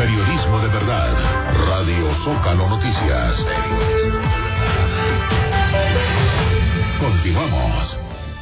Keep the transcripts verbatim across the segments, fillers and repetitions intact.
Periodismo de verdad. Radio Zócalo Noticias. Continuamos.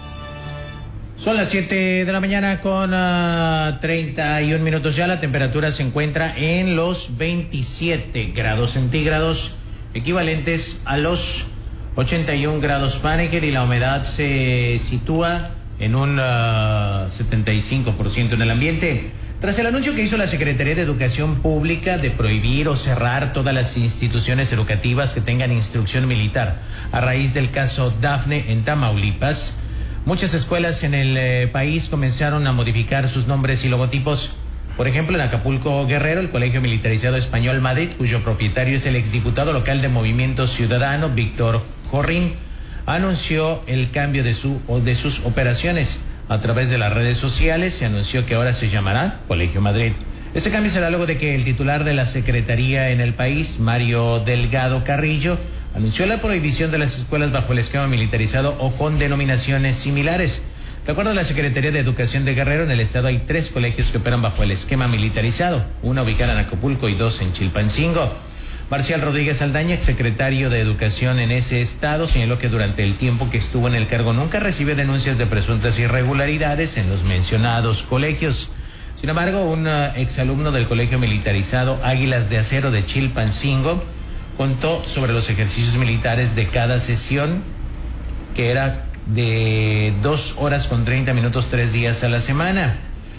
Son las siete de la mañana con uh, treinta y un minutos ya. La temperatura se encuentra en los veintisiete grados centígrados, equivalentes a los ochenta y un grados Fahrenheit, y la humedad se sitúa en un uh, setenta y cinco por ciento en el ambiente. Tras el anuncio que hizo la Secretaría de Educación Pública de prohibir o cerrar todas las instituciones educativas que tengan instrucción militar a raíz del caso Dafne en Tamaulipas, muchas escuelas en el eh, país comenzaron a modificar sus nombres y logotipos. Por ejemplo, en Acapulco, Guerrero, el Colegio Militarizado Español Madrid, cuyo propietario es el exdiputado local de Movimiento Ciudadano, Víctor Jorrín, anunció el cambio de, su, de sus operaciones. A través de las redes sociales se anunció que ahora se llamará Colegio Madrid. Este cambio será luego de que el titular de la Secretaría en el país, Mario Delgado Carrillo, anunció la prohibición de las escuelas bajo el esquema militarizado o con denominaciones similares. De acuerdo a la Secretaría de Educación de Guerrero, en el estado hay tres colegios que operan bajo el esquema militarizado, una ubicada en Acapulco y dos en Chilpancingo. Marcial Rodríguez Aldaña, exsecretario de Educación en ese estado, señaló que durante el tiempo que estuvo en el cargo nunca recibió denuncias de presuntas irregularidades en los mencionados colegios. Sin embargo, un uh, exalumno del Colegio Militarizado Águilas de Acero de Chilpancingo contó sobre los ejercicios militares de cada sesión, que era de dos horas con treinta minutos, tres días a la semana.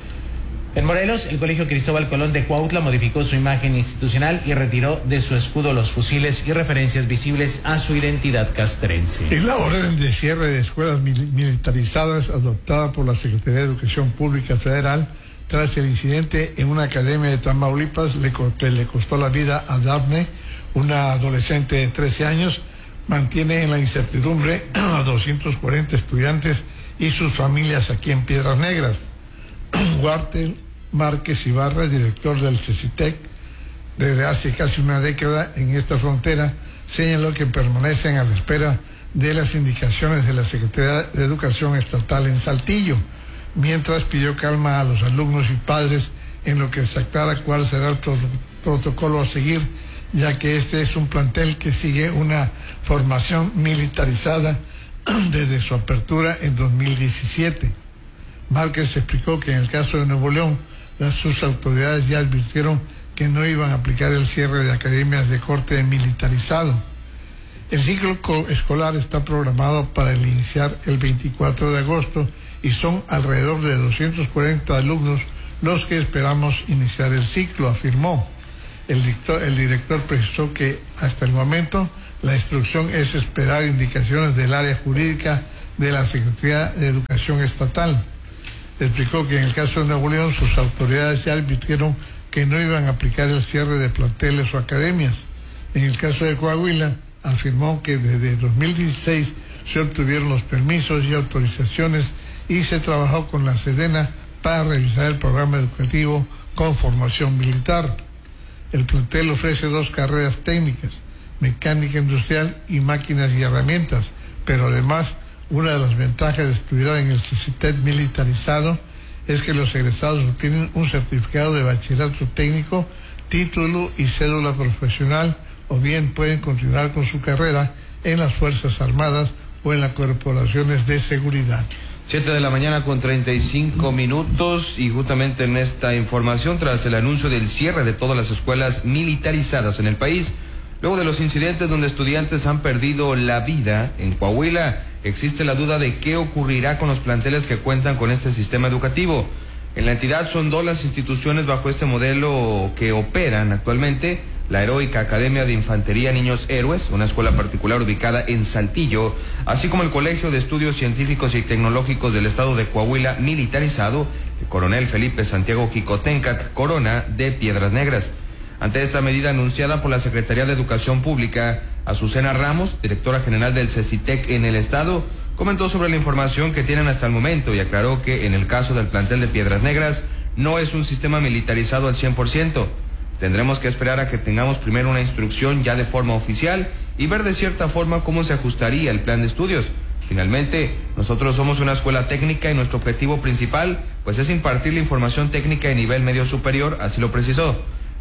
En Morelos, el Colegio Cristóbal Colón de Cuautla modificó su imagen institucional y retiró de su escudo los fusiles y referencias visibles a su identidad castrense. Y la orden de cierre de escuelas mil militarizadas adoptada por la Secretaría de Educación Pública Federal tras el incidente en una academia de Tamaulipas le, le costó la vida a Dafne, una adolescente de trece años, mantiene en la incertidumbre a doscientos cuarenta estudiantes y sus familias aquí en Piedras Negras. Huartel Márquez Ibarra, director del CECITEC desde hace casi una década en esta frontera, señaló que permanecen a la espera de las indicaciones de la Secretaría de Educación Estatal en Saltillo, mientras pidió calma a los alumnos y padres en lo que se aclara cuál será el pro protocolo a seguir, ya que este es un plantel que sigue una formación militarizada desde su apertura en dos mil diecisiete. Márquez explicó que en el caso de Nuevo León, las, sus autoridades ya advirtieron que no iban a aplicar el cierre de academias de corte militarizado. El ciclo escolar está programado para iniciar el veinticuatro de agosto y son alrededor de doscientos cuarenta alumnos los que esperamos iniciar el ciclo, afirmó. El, dictor, el director precisó que hasta el momento la instrucción es esperar indicaciones del área jurídica de la Secretaría de Educación Estatal. Explicó que en el caso de Nuevo León sus autoridades ya advirtieron que no iban a aplicar el cierre de planteles o academias. En el caso de Coahuila, afirmó que desde dos mil dieciséis se obtuvieron los permisos y autorizaciones y se trabajó con la Sedena para revisar el programa educativo con formación militar. El plantel ofrece dos carreras técnicas, mecánica industrial y máquinas y herramientas, pero además una de las ventajas de estudiar en el CECITEC militarizado es que los egresados obtienen un certificado de bachillerato técnico, título y cédula profesional, o bien pueden continuar con su carrera en las Fuerzas Armadas o en las corporaciones de seguridad. Siete de la mañana con treinta y cinco minutos, y justamente en esta información, tras el anuncio del cierre de todas las escuelas militarizadas en el país, luego de los incidentes donde estudiantes han perdido la vida en Coahuila, existe la duda de qué ocurrirá con los planteles que cuentan con este sistema educativo. En la entidad son dos las instituciones bajo este modelo que operan actualmente: la Heroica Academia de Infantería Niños Héroes, una escuela particular ubicada en Saltillo, así como el Colegio de Estudios Científicos y Tecnológicos del Estado de Coahuila militarizado, el Coronel Felipe Santiago Jicotencat Corona de Piedras Negras. Ante esta medida anunciada por la Secretaría de Educación Pública, Azucena Ramos, directora general del CECITEC en el estado, comentó sobre la información que tienen hasta el momento y aclaró que en el caso del plantel de Piedras Negras no es un sistema militarizado al cien por ciento. Tendremos que esperar a que tengamos primero una instrucción ya de forma oficial y ver de cierta forma cómo se ajustaría el plan de estudios. Finalmente, nosotros somos una escuela técnica y nuestro objetivo principal pues es impartir la información técnica de nivel medio superior, así lo precisó.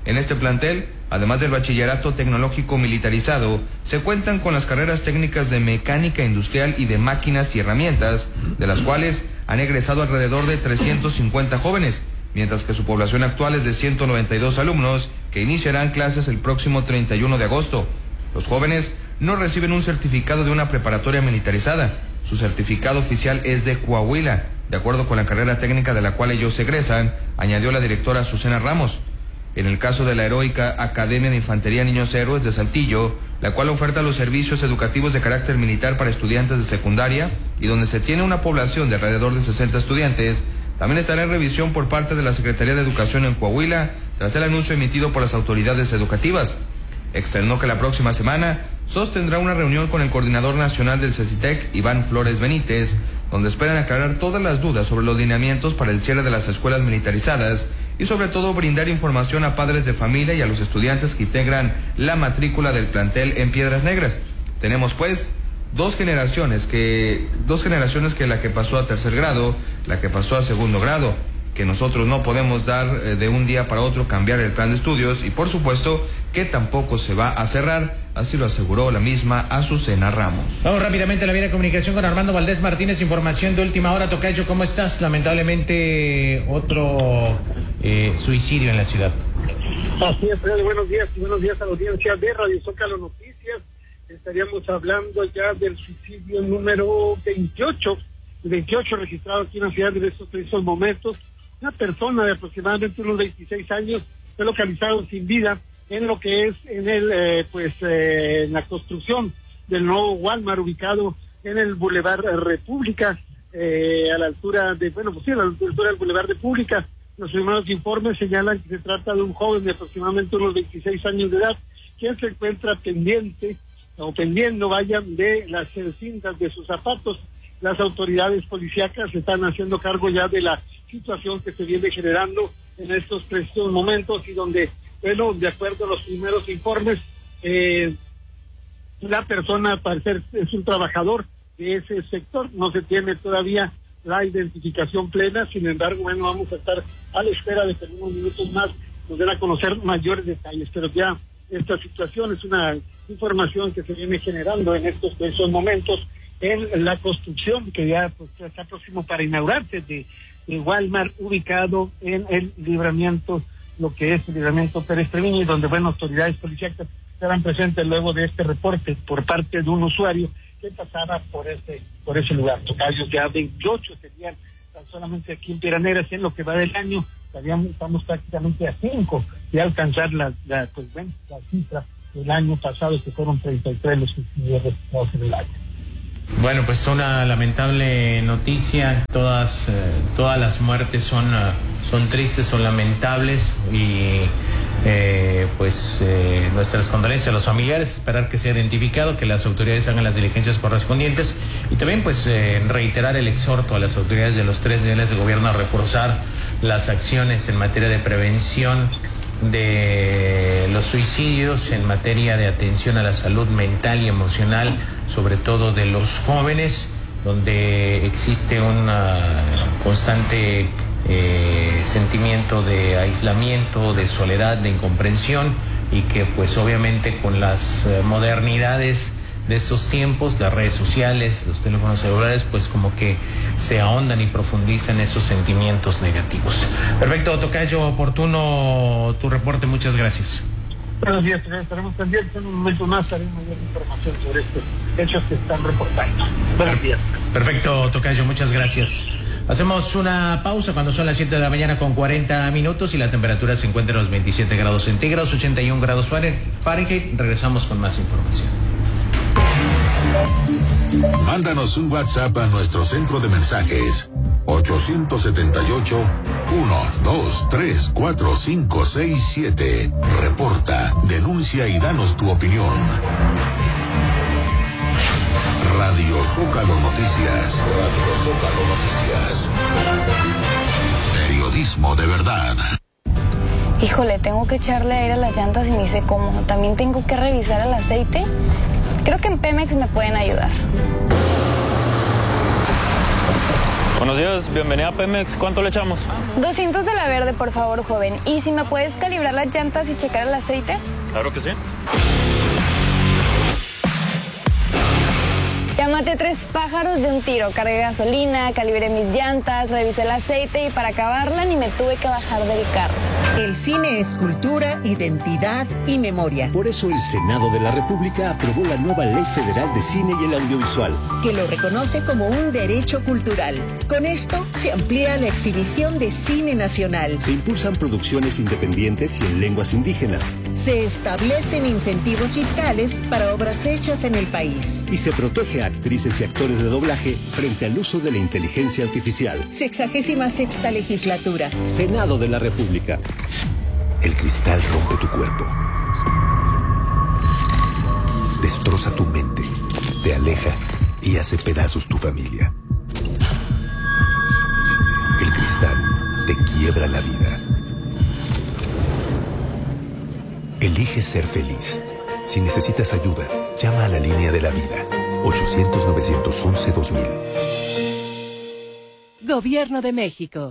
En este plantel, además del bachillerato tecnológico militarizado, se cuentan con las carreras técnicas de mecánica industrial y de máquinas y herramientas, de las cuales han egresado alrededor de trescientos cincuenta jóvenes, mientras que su población actual es de ciento noventa y dos alumnos que iniciarán clases el próximo treinta y uno de agosto. Los jóvenes no reciben un certificado de una preparatoria militarizada. Su certificado oficial es de Coahuila, de acuerdo con la carrera técnica de la cual ellos egresan, añadió la directora Azucena Ramos. En el caso de la heroica Academia de Infantería Niños Héroes de Saltillo, la cual oferta los servicios educativos de carácter militar para estudiantes de secundaria y donde se tiene una población de alrededor de sesenta estudiantes, también estará en revisión por parte de la Secretaría de Educación en Coahuila tras el anuncio emitido por las autoridades educativas. Externó que la próxima semana sostendrá una reunión con el coordinador nacional del CECITEC, Iván Flores Benítez, donde esperan aclarar todas las dudas sobre los lineamientos para el cierre de las escuelas militarizadas y sobre todo brindar información a padres de familia y a los estudiantes que integran la matrícula del plantel en Piedras Negras. Tenemos pues dos generaciones que dos generaciones que la que pasó a tercer grado, la que pasó a segundo grado, que nosotros no podemos dar eh, de un día para otro cambiar el plan de estudios y por supuesto que tampoco se va a cerrar, así lo aseguró la misma Azucena Ramos. Vamos rápidamente a la vía de comunicación con Armando Valdés Martínez, información de última hora. Tocayo, ¿cómo estás? Lamentablemente otro eh, suicidio en la ciudad. Así es, Fred, buenos días y buenos días a la audiencia de Radio Zócalo Noticias. Estaríamos hablando ya del suicidio número veintiocho, veintiocho registrado aquí en la ciudad en estos precisos momentos. Una persona de aproximadamente unos veintiséis años fue localizado sin vida en lo que es en el eh, pues eh, en la construcción del nuevo Walmart ubicado en el Boulevard República, eh, a la altura de, bueno, pues sí, a la altura del Boulevard República. Los primeros informes señalan que se trata de un joven de aproximadamente unos veintiséis años de edad, quien se encuentra pendiente o pendiendo, vayan, de las cintas de sus zapatos. Las autoridades policíacas se están haciendo cargo ya de la situación que se viene generando en estos precisos momentos y donde, bueno, de acuerdo a los primeros informes, eh, la persona al parecer es un trabajador de ese sector. No se tiene todavía la identificación plena, sin embargo, bueno, vamos a estar a la espera de que en unos minutos más nos den a conocer mayores detalles, pero ya esta situación es una información que se viene generando en estos, en estos momentos en la construcción que ya pues, está próximo para inaugurarse de, de Walmart, ubicado en el libramiento, lo que es el libramiento Pérez Treviño, y donde, bueno, autoridades policíacas estarán presentes luego de este reporte por parte de un usuario que pasaba por ese por ese lugar. Tocayos ya veintiocho serían tan solamente aquí en Piedras Negras, en lo que va del año, estaríamos, estamos prácticamente a cinco de alcanzar la, la pues bueno, la cifra del año pasado, que fueron treinta y tres los suicidios registrados en el año. Bueno, pues una lamentable noticia. Todas, eh, todas las muertes son, uh, son tristes, son lamentables y eh, pues eh, nuestras condolencias a los familiares, esperar que sea identificado, que las autoridades hagan las diligencias correspondientes y también pues eh, reiterar el exhorto a las autoridades de los tres niveles de gobierno a reforzar las acciones en materia de prevención de los suicidios, en materia de atención a la salud mental y emocional, sobre todo de los jóvenes, donde existe un constante eh, sentimiento de aislamiento, de soledad, de incomprensión, y que pues obviamente con las eh, modernidades de estos tiempos, las redes sociales, los teléfonos celulares, pues como que se ahondan y profundizan esos sentimientos negativos. Perfecto, Tocayo, oportuno tu reporte, muchas gracias. Buenos días, estaremos pendientes en un momento más, haremos mayor información sobre estos hechos que están reportando. Buenos días. Perfecto, Tocayo, muchas gracias. Hacemos una pausa cuando son las siete de la mañana con cuarenta minutos y la temperatura se encuentra en los veintisiete grados centígrados, ochenta y un grados Fahrenheit. Regresamos con más información. Mándanos un WhatsApp a nuestro centro de mensajes ocho siete ocho, uno dos tres cuatro cinco seis siete. Reporta, denuncia y danos tu opinión. Radio Zócalo Noticias. Radio Zócalo Noticias. Periodismo de verdad. Híjole, tengo que echarle aire a las llantas y ni sé cómo. También tengo que revisar el aceite. Creo que en Pemex me pueden ayudar. Buenos días, bienvenida a Pemex. ¿Cuánto le echamos? doscientos de la verde, por favor, joven. ¿Y si me puedes calibrar las llantas y checar el aceite? Claro que sí. Ya maté tres pájaros de un tiro. Cargué gasolina, calibré mis llantas, revisé el aceite y para acabarla ni me tuve que bajar del carro. El cine es cultura, identidad y memoria. Por eso el Senado de la República aprobó la nueva Ley Federal de Cine y el Audiovisual, que lo reconoce como un derecho cultural. Con esto se amplía la exhibición de cine nacional. Se impulsan producciones independientes y en lenguas indígenas. Se establecen incentivos fiscales para obras hechas en el país. Y se protege a actrices y actores de doblaje frente al uso de la inteligencia artificial. Sexagésima sexta legislatura. Senado de la República. El cristal rompe tu cuerpo. Destroza tu mente. Te aleja y hace pedazos tu familia. El cristal te quiebra la vida. Elige ser feliz. Si necesitas ayuda, llama a la línea de la vida. ochocientos, novecientos once, dos mil. Gobierno de México.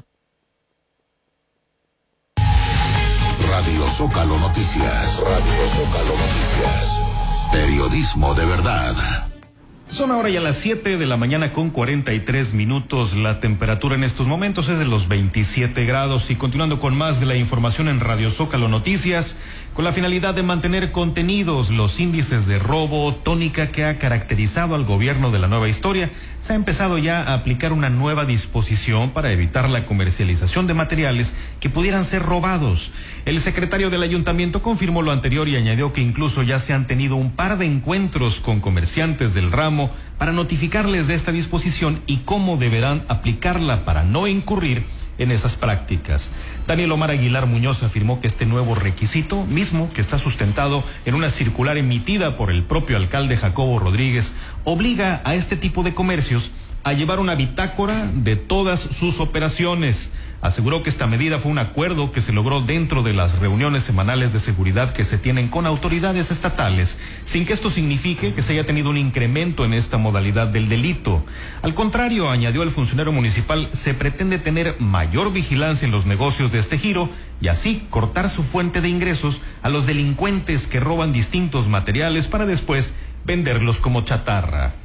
Radio Zócalo Noticias. Radio Zócalo Noticias. Periodismo de verdad. Son ahora ya las siete de la mañana con cuarenta y tres minutos. La temperatura en estos momentos es de los veintisiete grados. Y continuando con más de la información en Radio Zócalo Noticias, con la finalidad de mantener contenidos los índices de robo, tónica que ha caracterizado al gobierno de la nueva historia, se ha empezado ya a aplicar una nueva disposición para evitar la comercialización de materiales que pudieran ser robados. El secretario del ayuntamiento confirmó lo anterior y añadió que incluso ya se han tenido un par de encuentros con comerciantes del ramo para notificarles de esta disposición y cómo deberán aplicarla para no incurrir en esas prácticas. Daniel Omar Aguilar Muñoz afirmó que este nuevo requisito, mismo que está sustentado en una circular emitida por el propio alcalde Jacobo Rodríguez, obliga a este tipo de comercios a llevar una bitácora de todas sus operaciones. Aseguró que esta medida fue un acuerdo que se logró dentro de las reuniones semanales de seguridad que se tienen con autoridades estatales, sin que esto signifique que se haya tenido un incremento en esta modalidad del delito. Al contrario, añadió el funcionario municipal, se pretende tener mayor vigilancia en los negocios de este giro y así cortar su fuente de ingresos a los delincuentes que roban distintos materiales para después venderlos como chatarra.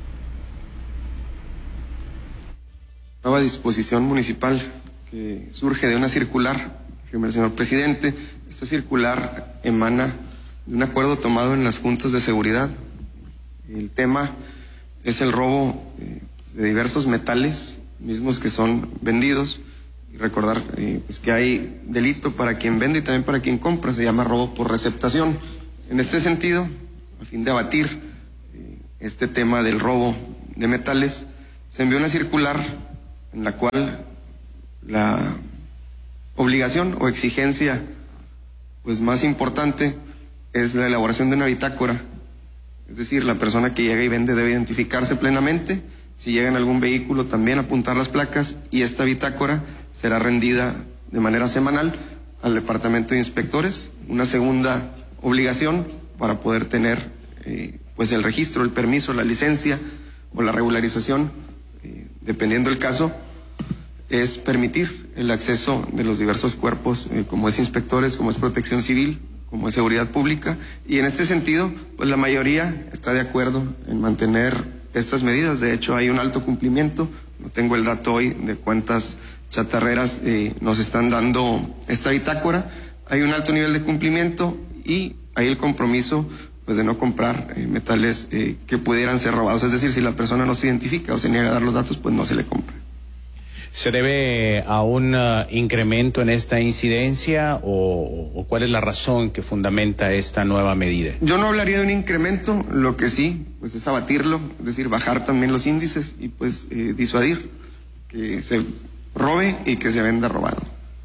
Nueva disposición municipal que surge de una circular, primer señor presidente. Esta circular emana de un acuerdo tomado en las juntas de seguridad. El tema es el robo eh, de diversos metales, mismos que son vendidos. Y recordar eh, pues que hay delito para quien vende y también para quien compra, se llama robo por receptación. En este sentido, a fin de abatir eh, este tema del robo de metales, se envió una circular en la cual la obligación o exigencia pues más importante es la elaboración de una bitácora. Es decir, la persona que llega y vende debe identificarse plenamente, si llega en algún vehículo también apuntar las placas, y esta bitácora será rendida de manera semanal al departamento de inspectores. Una segunda obligación para poder tener eh, pues el registro, el permiso, la licencia o la regularización, eh, dependiendo del caso, es permitir el acceso de los diversos cuerpos, eh, como es inspectores, como es protección civil, como es seguridad pública, y en este sentido, pues la mayoría está de acuerdo en mantener estas medidas. De hecho, hay un alto cumplimiento. No tengo el dato hoy de cuántas chatarreras eh, nos están dando esta bitácora. Hay un alto nivel de cumplimiento y hay el compromiso pues de no comprar eh, metales eh, que pudieran ser robados. Es decir, si la persona no se identifica o se niega a dar los datos, pues no se le compra. ¿Se debe a un uh, incremento en esta incidencia o, o cuál es la razón que fundamenta esta nueva medida? Yo no hablaría de un incremento, lo que sí pues es abatirlo, es decir, bajar también los índices y pues eh, disuadir que se robe y que se venda robado.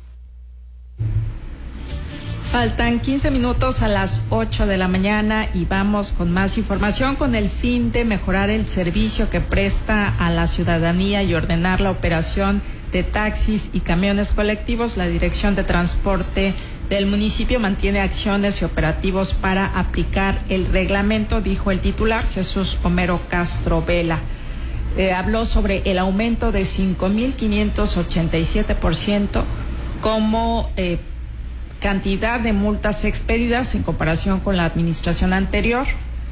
Faltan quince minutos a las ocho de la mañana y vamos con más información con el fin de mejorar el servicio que presta a la ciudadanía y ordenar la operación de taxis y camiones colectivos. La Dirección de Transporte del municipio mantiene acciones y operativos para aplicar el reglamento, dijo el titular Jesús Homero Castro Vela. Eh, habló sobre el aumento de cinco mil quinientos ochenta y siete por ciento como eh, cantidad de multas expedidas en comparación con la administración anterior.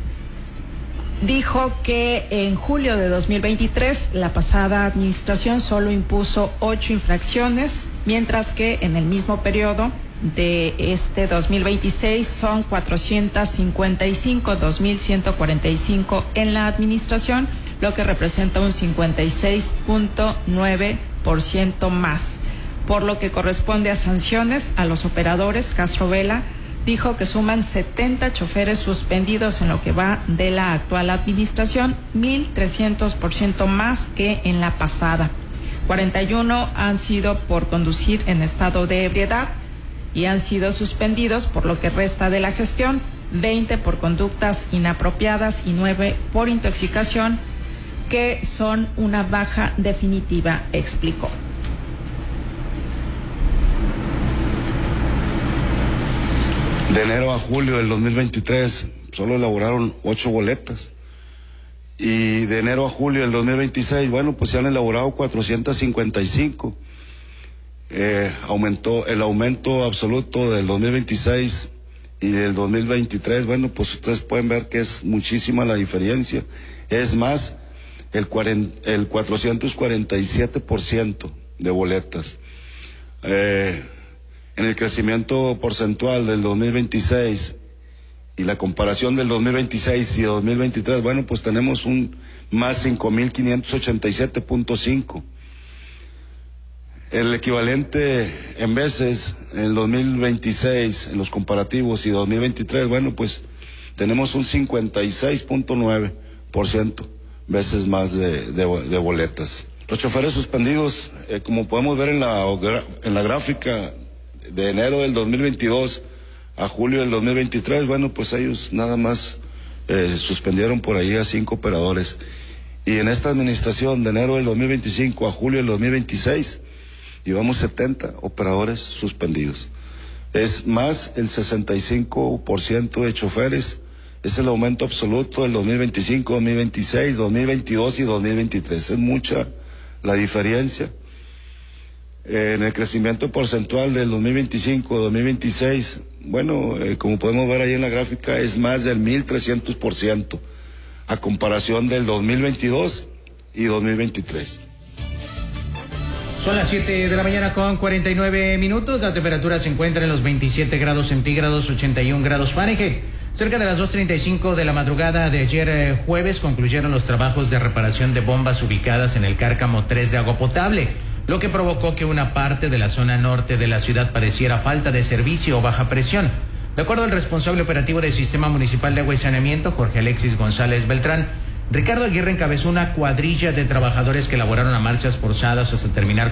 Dijo que en julio de dos mil veintitrés la pasada administración solo impuso ocho infracciones, mientras que en el mismo periodo de este dos mil veintiséis son cuatrocientos cincuenta y cinco, dos mil ciento cuarenta y cinco en la administración, lo que representa un cincuenta y seis punto nueve por ciento más. Por lo que corresponde a sanciones a los operadores, Castro Vela dijo que suman setenta choferes suspendidos en lo que va de la actual administración, mil trescientos por ciento más que en la pasada. cuarenta y uno han sido por conducir en estado de ebriedad y han sido suspendidos por lo que resta de la gestión, veinte por conductas inapropiadas y nueve por intoxicación, que son una baja definitiva, explicó. De enero a julio del dos mil veintitrés solo elaboraron ocho boletas. Y de enero a julio del dos mil veintiséis, bueno, pues se han elaborado cuatrocientos cincuenta y cinco. Eh, aumentó el aumento absoluto del dos mil veintiséis y del dos mil veintitrés, bueno, pues ustedes pueden ver que es muchísima la diferencia. Es más, el, cuarenta, el cuatrocientos cuarenta y siete por ciento de boletas. Eh, en el crecimiento porcentual del dos mil veintiséis y la comparación del dos mil veintiséis y dos mil veintitrés, bueno, pues tenemos un más cinco mil quinientos ochenta y siete punto cinco. El equivalente en veces en el dos mil veintiséis, en los comparativos, y dos mil veintitrés, bueno, pues tenemos un cincuenta y seis punto nueve por ciento veces más de, de, de boletas. Los choferes suspendidos, eh, como podemos ver en la, en la gráfica, de enero del dos mil veintidós a julio del dos mil veintitrés, bueno, pues ellos nada más eh, suspendieron por ahí a cinco operadores. Y en esta administración, de enero del dos mil veinticinco a julio del dos mil veintiséis, llevamos setenta operadores suspendidos. Es más el sesenta y cinco por ciento de choferes. Es el aumento absoluto del dos mil veinticinco, dos mil veintiséis, dos mil veintidós y dos mil veintitrés. Es mucha la diferencia. Eh, en el crecimiento porcentual del dos mil veinticinco, dos mil veintiséis, bueno, eh, como podemos ver ahí en la gráfica, es más del mil trescientos por ciento a comparación del dos mil veintidós y dos mil veintitrés. Son las siete de la mañana con cuarenta y nueve minutos. La temperatura se encuentra en los veintisiete grados centígrados, ochenta y un grados Fahrenheit. Cerca de las dos treinta y cinco de la madrugada de ayer eh, jueves concluyeron los trabajos de reparación de bombas ubicadas en el Cárcamo tres de agua potable, lo que provocó que una parte de la zona norte de la ciudad padeciera falta de servicio o baja presión. De acuerdo al responsable operativo del Sistema Municipal de Agua y Saneamiento, Jorge Alexis González Beltrán, Ricardo Aguirre encabezó una cuadrilla de trabajadores que elaboraron a marchas forzadas hasta terminar